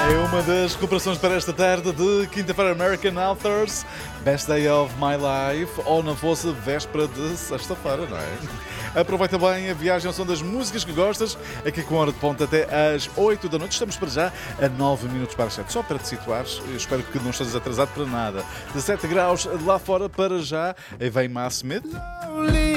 É uma das recuperações para esta tarde de quinta-feira, American Authors, Best Day of My Life, ou não fosse véspera de sexta-feira, não é? Aproveita bem a viagem ao som das músicas que gostas, aqui com hora de ponta até às 8 da noite. Estamos para já a 9 minutos para as 7, só para te situares. Eu espero que não estejas atrasado para nada. 17 graus lá fora para já, aí vem Matt Smith.